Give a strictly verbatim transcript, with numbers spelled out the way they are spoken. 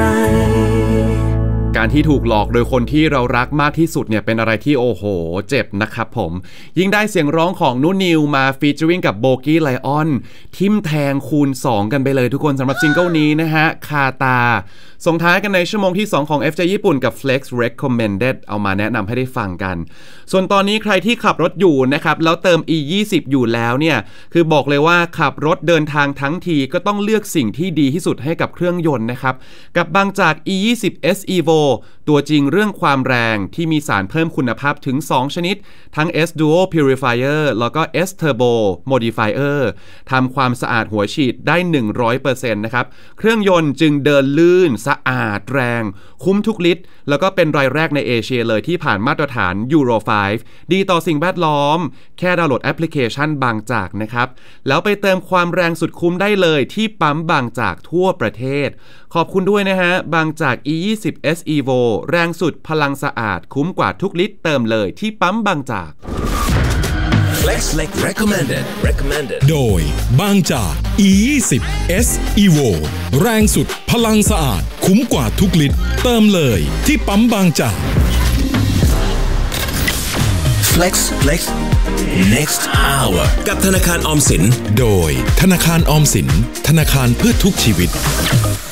การที่ถูกหลอกโดยคนที่เรารักมากที่สุดเนี่ยเป็นอะไรที่โอ้โหเจ็บนะครับผมยิ่งได้เสียงร้องของนุนิวมาฟีเจอริ่งกับโบกี้ไลออนทิมแทงคูณสองกันไปเลยทุกคนสำหรับซิงเกิลนี้นะฮะคาตาส่งท้ายกันในชั่วโมงที่สองของ เอฟ เจ ญี่ปุ่นกับ Flex Recommended เอามาแนะนำให้ได้ฟังกันส่วนตอนนี้ใครที่ขับรถอยู่นะครับแล้วเติม อี ยี่สิบ อยู่แล้วเนี่ยคือบอกเลยว่าขับรถเดินทางทั้งทีก็ต้องเลือกสิ่งที่ดีที่สุดให้กับเครื่องยนต์นะครับกับบางจาก อี ยี่สิบ เอส Evo ตัวจริงเรื่องความแรงที่มีสารเพิ่มคุณภาพถึงสองชนิดทั้ง S Duo Purifier แล้วก็ S Turbo Modifier ทำความสะอาดหัวฉีดได้ หนึ่งร้อยเปอร์เซ็นต์ นะครับเครื่องยนต์จึงเดินลื่นสะอาดแรงคุ้มทุกลิตรแล้วก็เป็นรายแรกในเอเชียเลยที่ผ่านมาตรฐาน ยูโร ไฟว์ ดีต่อสิ่งแวดล้อมแค่ดาวน์โหลดแอปพลิเคชันบางจากนะครับแล้วไปเติมความแรงสุดคุ้มได้เลยที่ปั๊มบางจากทั่วประเทศขอบคุณด้วยนะฮะบางจาก อี ยี่สิบ เอส Evo แรงสุดพลังสะอาดคุ้มกว่าทุกลิตรเติมเลยที่ปั๊มบางจาก Flex Recommended Recommended โดยบางจาก อี ยี่สิบ เอส Evo แรงสุดพลังสะอาดคุ้มกว่าทุกลิตรเติมเลยที่ปั๊มบางจาก Flex Flex Next Hour กับธนาคารออมสินโดยธนาคารออมสินธนาคารเพื่อทุกชีวิต